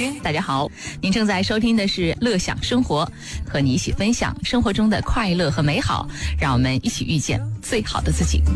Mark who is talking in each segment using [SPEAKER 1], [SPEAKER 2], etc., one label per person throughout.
[SPEAKER 1] 大家好，您正在收听的是乐享生活，和你一起分享生活中的快乐和美好，让我们一起遇见最好的自己。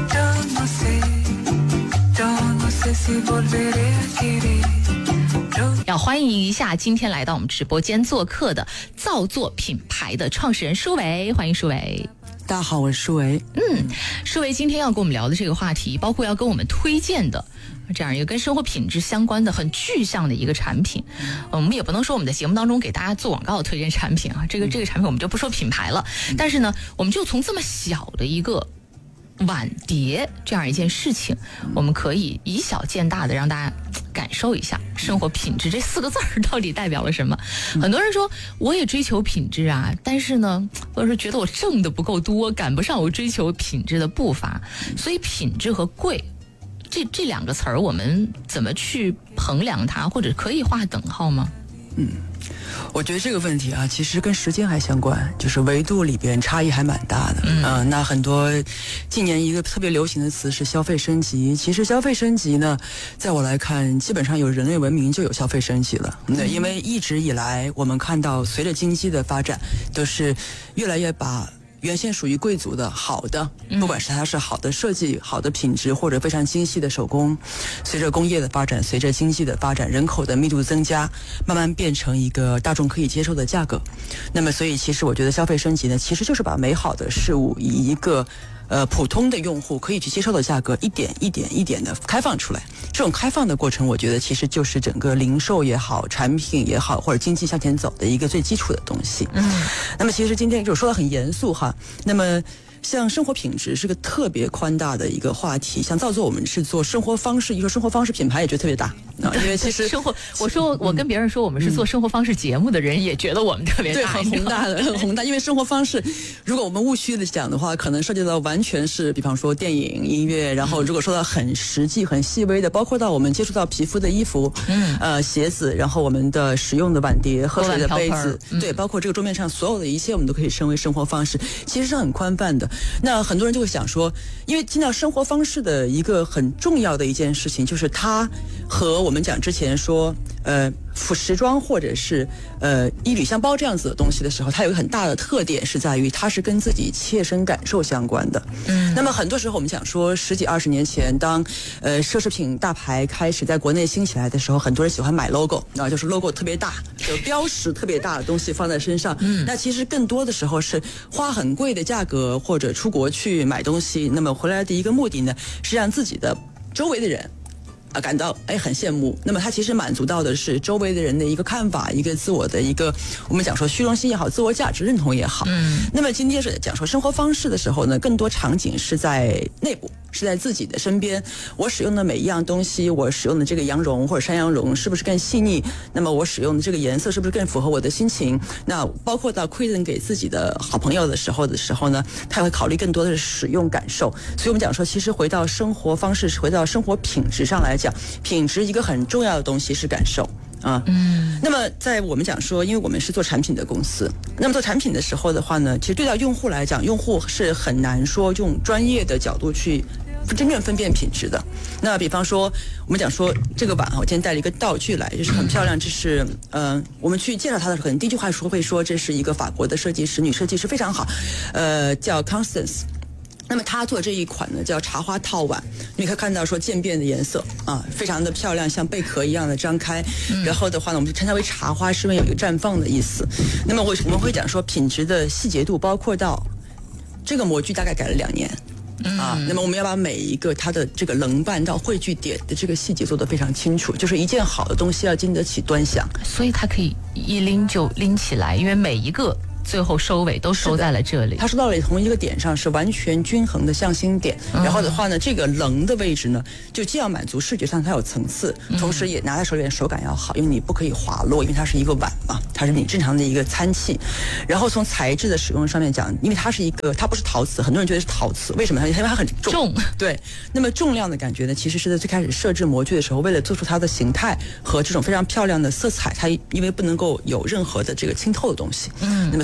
[SPEAKER 1] 要欢迎一下今天来到我们直播间做客的造作品牌的创始人舒维，欢迎舒维。
[SPEAKER 2] 大家好，我是舒维。
[SPEAKER 1] 舒维今天要跟我们聊的这个话题，包括要跟我们推荐的这样一个跟生活品质相关的很具象的一个产品。我们也不能说我们在节目当中给大家做广告推荐产品啊，这个产品我们就不说品牌了，但是呢，我们就从这么小的一个碗碟这样一件事情，我们可以以小见大的让大家感受一下生活品质这4个字到底代表了什么。很多人说我也追求品质啊，但是呢，或者说觉得我挣的不够多，赶不上我追求品质的步伐，所以品质和贵这2个词儿，我们怎么去衡量它，或者可以划等号吗？
[SPEAKER 2] 我觉得这个问题啊，其实跟时间还相关，就是维度里边差异还蛮大的。那很多近年一个特别流行的词是消费升级。其实消费升级呢，在我来看，基本上有人类文明就有消费升级了。因为一直以来我们看到，随着经济的发展，都是越来越把原先属于贵族的好的，不管是它是好的设计、好的品质，或者非常精细的手工，随着工业的发展，随着经济的发展，人口的密度增加，慢慢变成一个大众可以接受的价格。那么所以其实我觉得消费升级呢，其实就是把美好的事物以一个普通的用户可以去接受的价格，一点一点的开放出来。这种开放的过程，我觉得其实就是整个零售也好，产品也好，或者经济向前走的一个最基础的东西。那么其实今天就说得很严肃哈。那么像生活品质是个特别宽大的一个话题，像造作我们是做生活方式，一说生活方式品牌也觉得特别大因为其实
[SPEAKER 1] 生活，我跟别人说我们是做生活方式节目的人，也觉得我们特别大，
[SPEAKER 2] 对，很宏大的，很宏大。因为生活方式，如果我们务虚的讲的话，可能涉及到完全是，比方说电影、音乐，然后如果说到很实际、很细微的，包括到我们接触到皮肤的衣服、鞋子，然后我们的使用的碗碟、喝水的杯子，对，包括这个桌面上所有的一切，我们都可以称为生活方式，其实是很宽泛的。那很多人就会想说，因为听到生活方式的一个很重要的一件事情，就是它和我们讲之前说时装或者是衣履箱包这样子的东西的时候，它有一个很大的特点是在于它是跟自己切身感受相关的。那么很多时候我们讲说10几20年前，当奢侈品大牌开始在国内兴起来的时候，很多人喜欢买 logo 就是 logo 特别大，有标识特别大的东西放在身上。那其实更多的时候是花很贵的价格或者出国去买东西，那么回来的一个目的呢，是让自己的周围的人感到很羡慕。那么它其实满足到的是周围的人的一个看法，一个自我的一个我们讲说虚荣心也好，自我价值认同也好。那么今天是讲说生活方式的时候呢，更多场景是在内部，是在自己的身边。我使用的每一样东西，我使用的这个羊绒或者山羊绒是不是更细腻？那么我使用的这个颜色是不是更符合我的心情？那包括到馈赠给自己的好朋友的时候呢，他会考虑更多的是使用感受。所以我们讲说，其实回到生活方式，回到生活品质上来讲，品质一个很重要的东西是感受。那么在我们讲说，因为我们是做产品的公司，那么做产品的时候的话呢，其实对到用户来讲，用户是很难说用专业的角度去真正分辨品质的。那比方说我们讲说这个碗我今天带了一个道具来，就是很漂亮，这是我们去介绍它的时候，可能第一句话会说这是一个法国的设计师，女设计师非常好，叫 Constance。那么他做这一款呢叫茶花套碗，你可以看到说渐变的颜色非常的漂亮，像贝壳一样的张开。然后的话呢，我们就称它为茶花，是因为有一个绽放的意思。那么我们会讲说品质的细节度，包括到这个模具大概改了2年。那么我们要把每一个它的这个棱瓣到汇聚点的这个细节做得非常清楚，就是一件好的东西要经得起端详，所以
[SPEAKER 1] 它可以一拎就拎起来，因为每一个最后收尾都收在了这里，
[SPEAKER 2] 它收到了同一个点上，是完全均衡的向心点。然后的话呢，这个棱的位置呢，就既要满足视觉上它有层次，同时也拿在手里面手感要好，因为你不可以滑落，因为它是一个碗嘛，它是你正常的一个餐器。然后从材质的使用上面讲，因为它是一个，它不是陶瓷，很多人觉得是陶瓷，为什么？因为它很重。对，那么重量的感觉呢，其实是在最开始设置模具的时候，为了做出它的形态和这种非常漂亮的色彩，它因为不能够有任何的这个清透的东西，那么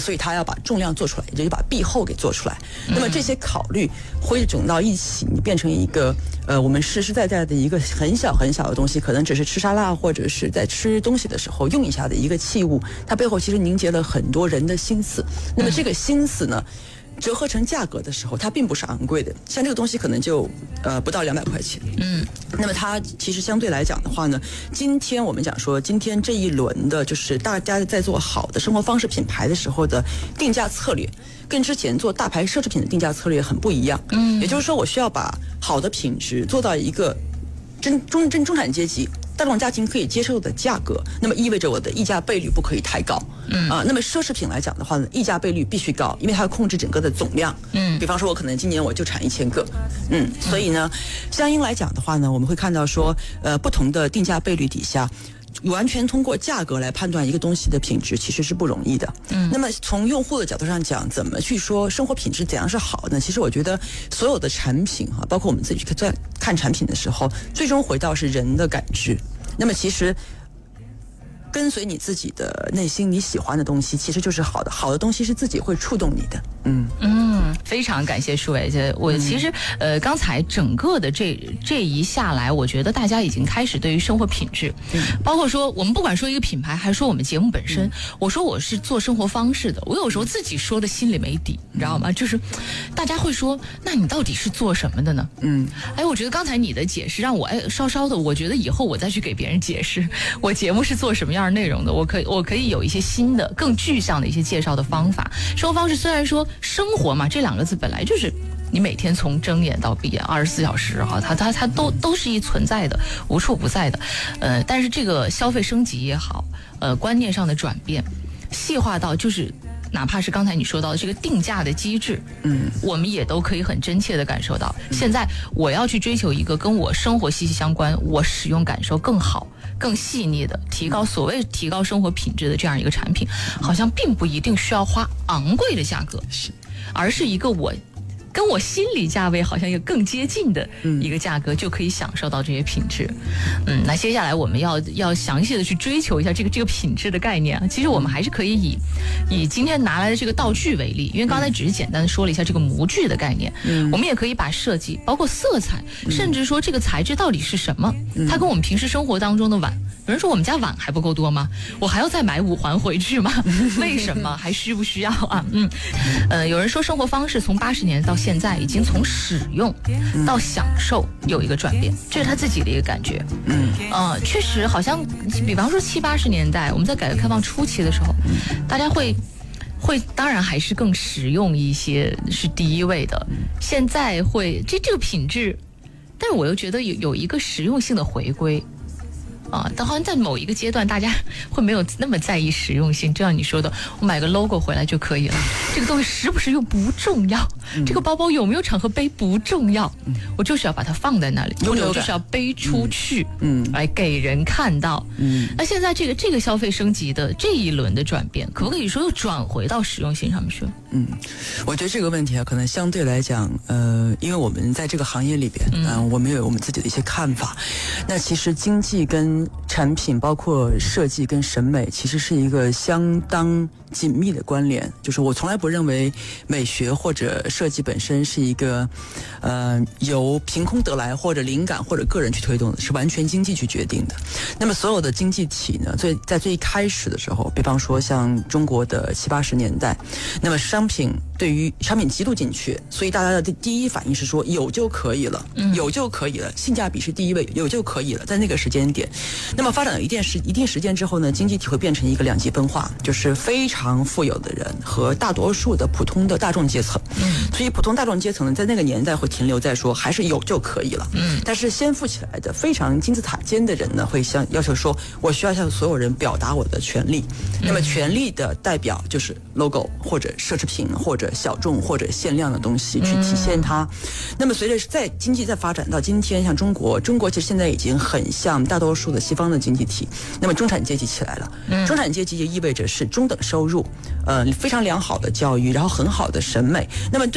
[SPEAKER 2] 所以他要把重量做出来，也就是把壁厚给做出来。那么这些考虑汇总到一起，你变成一个我们实实在在的一个很小很小的东西，可能只是吃沙拉或者是在吃东西的时候用一下的一个器物，它背后其实凝结了很多人的心思。那么这个心思呢，折合成价格的时候，它并不是昂贵的，像这个东西可能就不到200块钱。那么它其实相对来讲的话呢，今天我们讲说，今天这一轮的就是大家在做好的生活方式品牌的时候的定价策略，跟之前做大牌奢侈品的定价策略很不一样。也就是说，我需要把好的品质做到一个中产阶级大众家庭可以接受的价格，那么意味着我的溢价倍率不可以太高。那么奢侈品来讲的话呢，溢价倍率必须高，因为它要控制整个的总量。比方说我可能今年我就产1000个。所以呢，相应来讲的话呢，我们会看到说，不同的定价倍率底下，完全通过价格来判断一个东西的品质其实是不容易的。那么从用户的角度上讲，怎么去说生活品质怎样是好呢？其实我觉得所有的产品包括我们自己在看产品的时候，最终回到是人的感知。那么其实跟随你自己的内心，你喜欢的东西其实就是好的，好的东西是自己会触动你的。
[SPEAKER 1] 非常感谢舒伟姐。我其实刚才整个的这一下来，我觉得大家已经开始对于生活品质，包括说我们不管说一个品牌，还是说我们节目本身，我说我是做生活方式的，我有时候自己说的心里没底，你知道吗？就是大家会说，那你到底是做什么的呢？我觉得刚才你的解释让我稍稍的，我觉得以后我再去给别人解释我节目是做什么样的内容的，我可以有一些新的更具象的一些介绍的方法。生活方式虽然说生活嘛，这2个字本来就是你每天从睁眼到闭眼24小时它都是一存在的，无处不在的。但是这个消费升级也好，观念上的转变，细化到就是哪怕是刚才你说到的这个定价的机制，我们也都可以很真切的感受到，现在我要去追求一个跟我生活息息相关，我使用感受更好更细腻的提高生活品质的这样一个产品，好像并不一定需要花昂贵的价格，而是一个跟我心理价位好像也更接近的一个价格，就可以享受到这些品质。那接下来我们要详细的去追求一下这个品质的概念啊。其实我们还是可以以今天拿来的这个道具为例，因为刚才只是简单的说了一下这个模具的概念，我们也可以把设计，包括色彩，甚至说这个材质到底是什么，它跟我们平时生活当中的碗，有人说我们家碗还不够多吗？我还要再买5环回去吗？为什么？还需不需要啊？有人说生活方式从80年到现在已经从使用到享受有一个转变，这是他自己的一个感觉。确实好像比方说70、80年代我们在改革开放初期的时候，大家会当然还是更实用一些是第一位的，现在会这个品质，但是我又觉得有一个实用性的回归。但好像在某一个阶段，大家会没有那么在意实用性。就像你说的，我买个 logo 回来就可以了，这个东西实不实用不重要，这个包包有没有场合背不重要，我就是要把它放在那里，或者我就是要背出去，来给人看到。那现在这个消费升级的这一轮的转变，可不可以说又转回到实用性上面去了？
[SPEAKER 2] 我觉得这个问题可能相对来讲，因为我们在这个行业里边，我们有我们自己的一些看法。那其实经济跟产品，包括设计跟审美，其实是一个相当紧密的关联。就是我从来不认为美学或者设计本身是一个由凭空得来或者灵感或者个人去推动的，是完全经济去决定的。那么所有的经济体呢，在最开始的时候，比方说像中国的70、80年代，那么对于商品极度紧缺，所以大家的第一反应是说有就可以了，有就可以了，性价比是第一位，有就可以了。在那个时间点，那么发展了一定时间之后呢，经济体会变成一个2极分化，就是非常富有的人和大多数的普通的大众阶层。所以普通大众阶层呢，在那个年代会停留在说还是有就可以了。但是先富起来的非常金字塔尖的人呢，会要求说，我需要向所有人表达我的权利。那么权利的代表就是 logo 或者奢侈品或者小众或者限量的东西去体现它。那么随着经济在发展到今天，像中国其实现在已经很像大多数的西方的经济体。那么中产阶级起来了，中产阶级就意味着是中等收入，非常良好的教育，然后很好的审美。那么